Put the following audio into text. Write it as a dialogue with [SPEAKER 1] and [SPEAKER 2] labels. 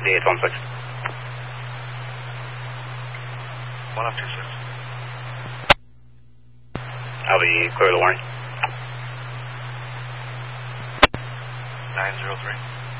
[SPEAKER 1] D816.
[SPEAKER 2] 1026.
[SPEAKER 1] I'll be clear the warning.
[SPEAKER 2] 903.